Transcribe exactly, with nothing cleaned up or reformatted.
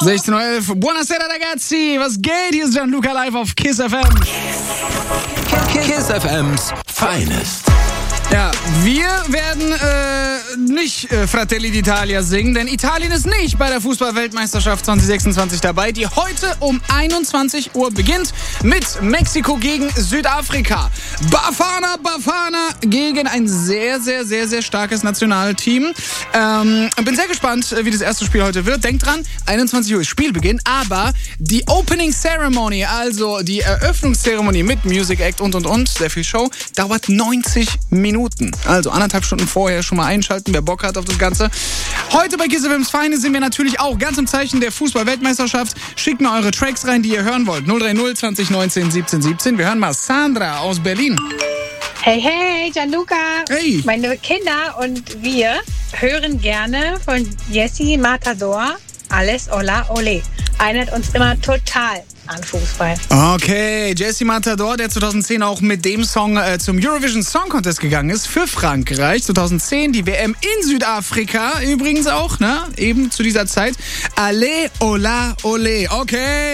sechzehn Uhr elf. Buonasera ragazzi, was geht? Hier ist Gianluca live auf KISS F M. KISS F M's Finest. Ja, wir werden äh, nicht äh, Fratelli d'Italia singen, denn Italien ist nicht bei der Fußball-Weltmeisterschaft zwanzig sechsundzwanzig dabei, die heute um einundzwanzig Uhr beginnt mit Mexiko gegen Südafrika. Bafana Bafana gegen ein sehr, sehr, sehr, sehr starkes Nationalteam. Ähm, bin sehr gespannt, wie das erste Spiel heute wird. Denkt dran, einundzwanzig Uhr ist Spielbeginn, aber die Opening Ceremony, also die Eröffnungszeremonie mit Music Act und und und, sehr viel Show, dauert neunzig Minuten. Also anderthalb Stunden vorher schon mal einschalten, wer Bock hat auf das Ganze. Heute bei KISS F M's Feine sind wir natürlich auch ganz im Zeichen der Fußball-Weltmeisterschaft. Schickt mir eure Tracks rein, die ihr hören wollt. null drei null zwanzig neunzehn siebzehn siebzehn. Wir hören mal Sandra aus Berlin. Hey, hey, Gianluca. Hey. Meine Kinder und wir hören gerne von Jessie Matador Alles Ola Ole. Erinnert uns immer total an Fußball. Okay, Jessie Matador, der zweitausendzehn auch mit dem Song äh, zum Eurovision Song Contest gegangen ist für Frankreich. zweitausendzehn die W M in Südafrika übrigens auch, ne? Eben zu dieser Zeit. Allez, hola, ole. Okay.